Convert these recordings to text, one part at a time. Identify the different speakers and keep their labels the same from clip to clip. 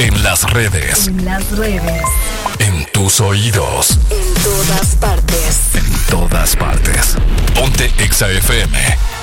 Speaker 1: En las redes.
Speaker 2: En las redes.
Speaker 1: En tus oídos.
Speaker 2: En todas partes.
Speaker 1: En todas partes. Ponte Exa FM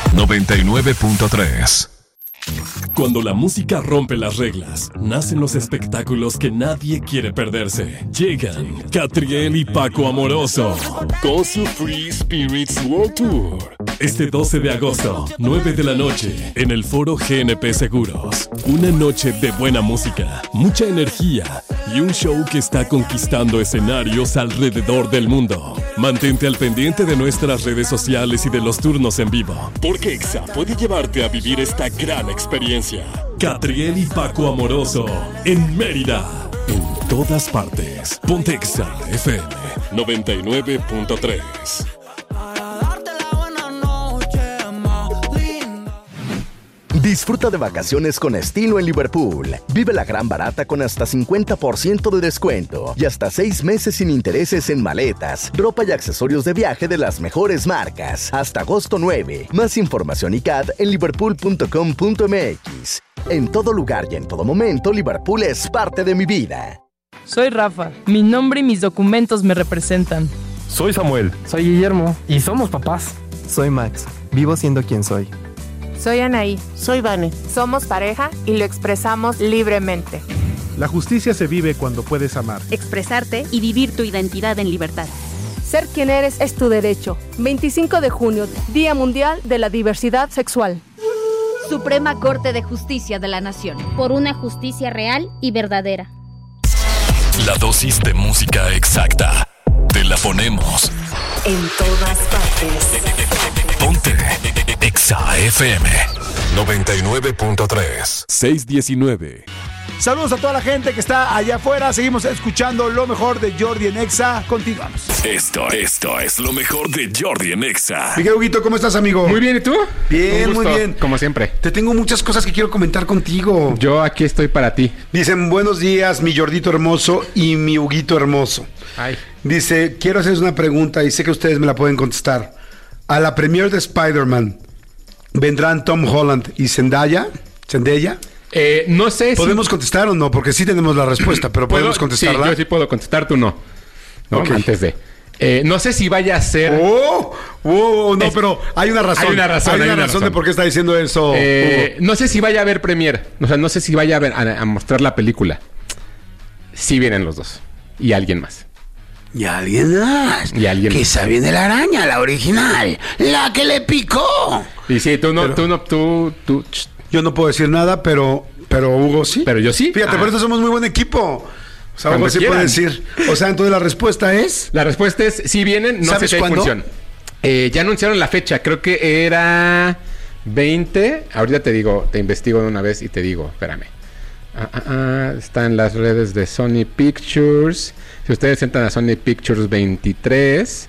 Speaker 1: 99.3. Cuando la música rompe las reglas, nacen los espectáculos que nadie quiere perderse. Llegan Catriel y Paco Amoroso con su Free Spirits World Tour. Este 12 de agosto, 9 de la noche, en el Foro GNP Seguros. Una noche de buena música, mucha energía y un show que está conquistando escenarios alrededor del mundo. Mantente al pendiente de nuestras redes sociales y de los turnos en vivo, porque Exa puede llevarte a vivir esta gran experiencia. Catriel y Paco Amoroso en Mérida. En todas partes. Ponte Exa FM 99.3.
Speaker 3: Disfruta de vacaciones con estilo en Liverpool. Vive la gran barata con hasta 50% de descuento y hasta 6 meses sin intereses en maletas, ropa y accesorios de viaje de las mejores marcas. Hasta agosto 9. Más información y CAD en liverpool.com.mx. En todo lugar y en todo momento, Liverpool es parte de mi vida.
Speaker 4: Soy Rafa. Mi nombre y mis documentos me representan.
Speaker 5: Soy Samuel.
Speaker 6: Soy Guillermo.
Speaker 5: Y somos papás.
Speaker 6: Soy Max. Vivo siendo quien soy.
Speaker 7: Soy Anaí.
Speaker 8: Soy Vane.
Speaker 7: Somos pareja y lo expresamos libremente.
Speaker 9: La justicia se vive cuando puedes amar,
Speaker 10: expresarte y vivir tu identidad en libertad.
Speaker 11: Ser quien eres es tu derecho. 25 de junio, Día Mundial de la Diversidad Sexual.
Speaker 10: Suprema Corte de Justicia de la Nación.
Speaker 12: Por una justicia real y verdadera.
Speaker 1: La dosis de música exacta. Te la ponemos.
Speaker 2: En todas partes.
Speaker 1: Ponte Exa FM 99.3 619.
Speaker 13: Saludos a toda la gente que está allá afuera. Seguimos escuchando lo mejor de Jordi en Exa. Continuamos.
Speaker 1: Esto es lo mejor de Jordi en Exa.
Speaker 13: Miguel Huguito, ¿cómo estás, amigo?
Speaker 5: Muy bien, ¿y tú?
Speaker 13: Bien, muy bien.
Speaker 5: Como siempre.
Speaker 13: Te tengo muchas cosas que quiero comentar contigo.
Speaker 5: Yo aquí estoy para ti.
Speaker 13: Dicen, buenos días, mi Jordito hermoso y mi Huguito hermoso.
Speaker 5: Ay.
Speaker 13: Dice, quiero hacerles una pregunta y sé que ustedes me la pueden contestar. A la premiere de Spider-Man, ¿vendrán Tom Holland y Zendaya?
Speaker 5: No sé
Speaker 13: ¿Podemos contestar o no? Porque sí tenemos la respuesta, pero ¿podemos contestarla?
Speaker 5: Sí, yo sí puedo contestar, tú no.
Speaker 13: Okay.
Speaker 5: Antes de... no sé si vaya a ser...
Speaker 13: No, pero hay una razón. Hay una razón de por qué está diciendo eso.
Speaker 5: No sé si vaya a haber premiere. O sea, no sé si vaya a mostrar la película. Sí vienen los dos. Y alguien más.
Speaker 8: Y alguien más. Que esa viene la araña, la original. La que le picó.
Speaker 5: Y sí, tú no.
Speaker 13: Yo no puedo decir nada, pero Hugo sí.
Speaker 5: Pero yo sí.
Speaker 13: Fíjate, por eso somos muy buen equipo. O sea, Hugo sí puede decir. O sea, entonces la respuesta es...
Speaker 5: La respuesta es, si vienen, no sé si hay función. Ya anunciaron la fecha. Creo que era 20. Ahorita te digo, te investigo de una vez y te digo, espérame. Está en las redes de Sony Pictures. Si ustedes entran a Sony Pictures 23.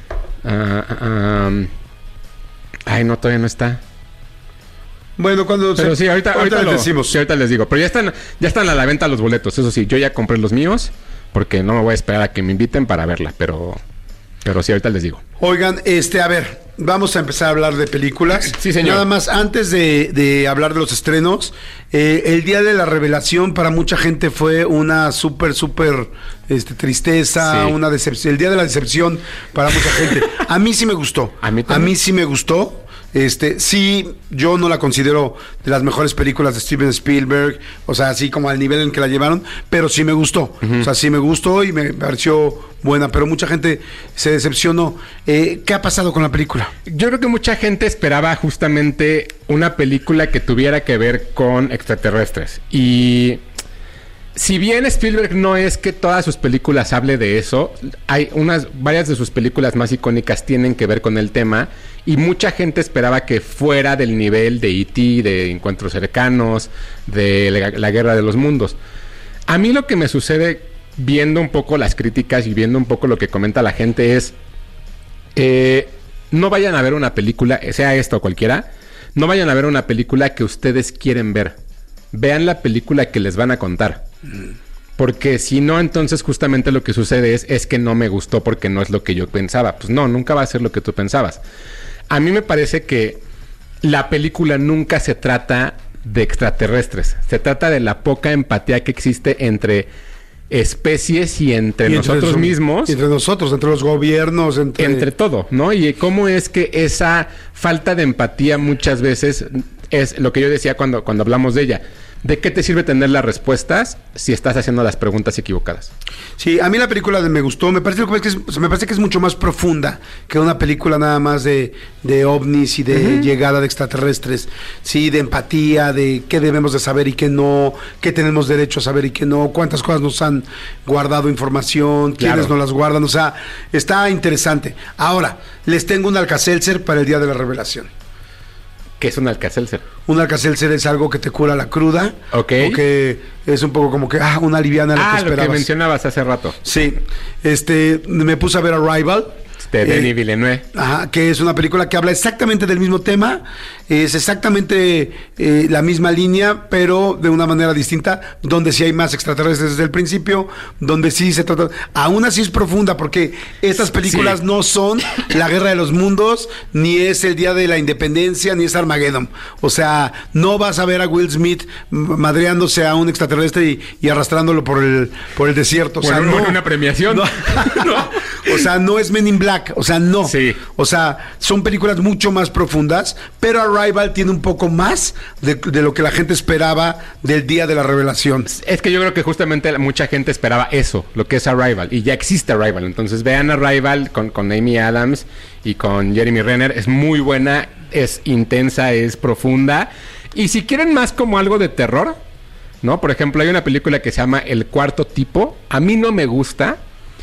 Speaker 5: Ay, no, todavía no está.
Speaker 13: Bueno,
Speaker 5: pero sí, ahorita
Speaker 13: les decimos.
Speaker 5: Sí, ahorita les digo. Pero ya están a la venta los boletos. Eso sí, yo ya compré los míos. Porque no me voy a esperar a que me inviten para verla. Pero sí, ahorita les digo.
Speaker 13: Oigan, a ver, vamos a empezar a hablar de películas.
Speaker 5: Sí, señor.
Speaker 13: Nada más, antes de hablar de los estrenos, el día de la revelación para mucha gente fue una súper tristeza, sí. Una decepción. El día de la decepción para mucha gente. A mí sí me gustó. A mí sí me gustó. Sí, yo no la considero de las mejores películas de Steven Spielberg, o sea, así como al nivel en que la llevaron, pero sí me gustó. Uh-huh. O sea, sí me gustó y me pareció buena, pero mucha gente se decepcionó. ¿Qué ha pasado con la película?
Speaker 5: Yo creo que mucha gente esperaba justamente una película que tuviera que ver con extraterrestres. Y si bien Spielberg no es que todas sus películas hable de eso, varias de sus películas más icónicas tienen que ver con el tema, y mucha gente esperaba que fuera del nivel de E.T., de Encuentros Cercanos, de la Guerra de los Mundos. A mí lo que me sucede viendo un poco las críticas y viendo un poco lo que comenta la gente es, no vayan a ver una película, sea esta o cualquiera, no vayan a ver una película que ustedes quieren ver. Vean la película que les van a contar. Porque si no, entonces justamente lo que sucede es que no me gustó porque no es lo que yo pensaba. Pues no, nunca va a ser lo que tú pensabas. A mí me parece que la película nunca se trata de extraterrestres. Se trata de la poca empatía que existe entre especies y entre nosotros mismos.
Speaker 13: Entre nosotros, entre los gobiernos,
Speaker 5: entre todo, ¿no? Y cómo es que esa falta de empatía muchas veces es lo que yo decía cuando hablamos de ella. ¿De qué te sirve tener las respuestas si estás haciendo las preguntas equivocadas?
Speaker 13: Sí, a mí la película me gustó. Me parece que es mucho más profunda que una película nada más de ovnis y de llegada de extraterrestres. Sí, de empatía, de qué debemos de saber y qué no, qué tenemos derecho a saber y qué no, cuántas cosas nos han guardado información, quiénes nos las guardan. O sea, está interesante. Ahora, les tengo un Alka-Seltzer para el Día de la Revelación.
Speaker 5: ¿Qué es un Alka-Seltzer?
Speaker 13: Un Alka-Seltzer es algo que te cura la cruda.
Speaker 5: Ok.
Speaker 13: O que es un poco como que, una liviana la que esperabas.
Speaker 5: Lo que mencionabas hace rato.
Speaker 13: Sí. Me puse a ver Arrival.
Speaker 5: De Denis Villeneuve.
Speaker 13: Que es una película que habla exactamente del mismo tema, es exactamente la misma línea, pero de una manera distinta, donde sí hay más extraterrestres desde el principio, donde sí se trata, aún así es profunda, porque estas películas no son la guerra de los mundos, ni es el día de la independencia, ni es Armageddon. O sea, no vas a ver a Will Smith madreándose a un extraterrestre y arrastrándolo por el desierto. O sea,
Speaker 5: no una premiación.
Speaker 13: No. O sea, no es Men in Black. O sea, no.
Speaker 5: Sí.
Speaker 13: O sea, son películas mucho más profundas, pero Arrival tiene un poco más de lo que la gente esperaba del Día de la Revelación.
Speaker 5: Es que yo creo que justamente mucha gente esperaba eso, lo que es Arrival, y ya existe Arrival. Entonces vean Arrival con Amy Adams y con Jeremy Renner. Es muy buena, es intensa, es profunda. Y si quieren más como algo de terror, ¿no? Por ejemplo, hay una película que se llama El Cuarto Tipo. A mí no me gusta,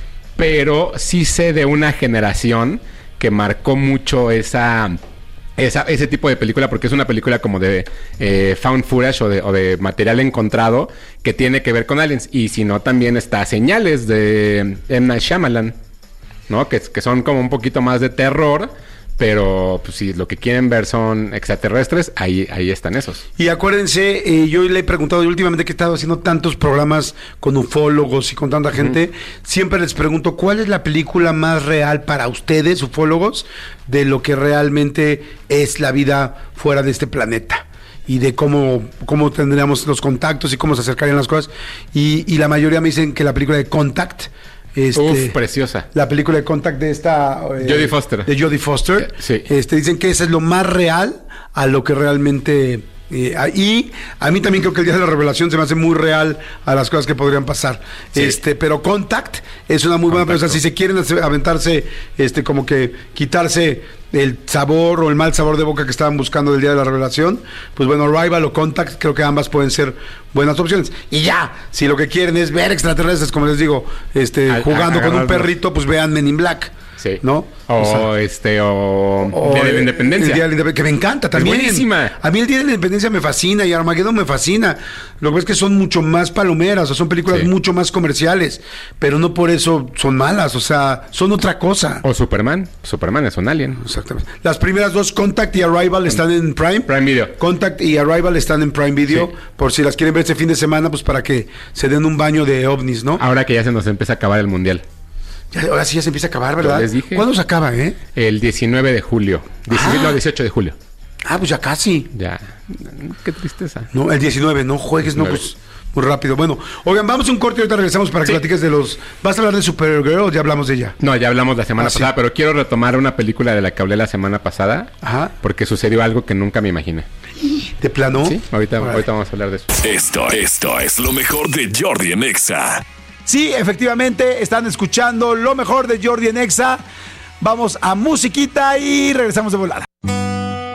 Speaker 5: pero sí sé de una generación que marcó mucho ese tipo de película, porque es una película como de found footage o de material encontrado que tiene que ver con aliens. Y si no, también está Señales de M. Night Shyamalan, ¿no? Que son como un poquito más de terror. Pero pues, si lo que quieren ver son extraterrestres, ahí están esos.
Speaker 13: Y acuérdense, yo le he preguntado últimamente que he estado haciendo tantos programas con ufólogos y con tanta gente, siempre les pregunto, ¿cuál es la película más real para ustedes, ufólogos, de lo que realmente es la vida fuera de este planeta? Y de cómo tendríamos los contactos y cómo se acercarían las cosas. Y la mayoría me dicen que la película de Contact...
Speaker 5: preciosa.
Speaker 13: La película de Contact de esta...
Speaker 5: Jodie Foster.
Speaker 13: De Jodie Foster.
Speaker 5: Sí.
Speaker 13: Dicen que esa es lo más real a lo que realmente... y a mí también creo que el Día de la Revelación se me hace muy real a las cosas que podrían pasar. Sí. Pero Contact es una muy buena película. O sea, si se quieren aventarse, como que quitarse el sabor o el mal sabor de boca que estaban buscando del Día de la Revelación, pues bueno, Arrival o Contact, creo que ambas pueden ser buenas opciones. Y ya, si lo que quieren es ver extraterrestres, como les digo, jugando con un perrito, pues vean Men in Black.
Speaker 5: Sí.
Speaker 13: ¿No?
Speaker 5: O Día de la Independencia.
Speaker 13: El Día de la Independencia, que me encanta también.
Speaker 5: Es buenísima.
Speaker 13: A mí el Día de la Independencia me fascina y Armageddon me fascina. Lo que es que son mucho más palomeras, o son películas mucho más comerciales, pero no por eso son malas, o sea, son otra cosa.
Speaker 5: O Superman. Superman es un alien.
Speaker 13: Exactamente. Las primeras dos, Contact y Arrival, están en Prime.
Speaker 5: Prime Video.
Speaker 13: Contact y Arrival están en Prime Video, por si las quieren ver este fin de semana, pues para que se den un baño de ovnis, ¿no?
Speaker 5: Ahora que ya se nos empieza a acabar el Mundial.
Speaker 13: Ahora sí ya se empieza a acabar, ¿verdad?
Speaker 5: Les dije.
Speaker 13: ¿Cuándo se acaba,
Speaker 5: El 19 de julio. 18 de julio.
Speaker 13: Pues ya casi.
Speaker 5: Ya. Qué tristeza.
Speaker 13: No, el 19, no juegues, 19. No, pues muy rápido. Bueno, oigan, vamos a un corte y ahorita regresamos para que platiques de los... ¿Vas a hablar de Supergirl o ya hablamos de ella?
Speaker 5: No, ya hablamos la semana pasada, pero quiero retomar una película de la que hablé la semana pasada. Porque sucedió algo que nunca me imaginé.
Speaker 13: ¿De plano?
Speaker 5: Sí, ahorita vamos a hablar de eso.
Speaker 1: Esto es lo mejor de Jordi en Exa.
Speaker 14: Sí, efectivamente, están escuchando lo mejor de Jordi en Exa. Vamos a musiquita y regresamos de volada.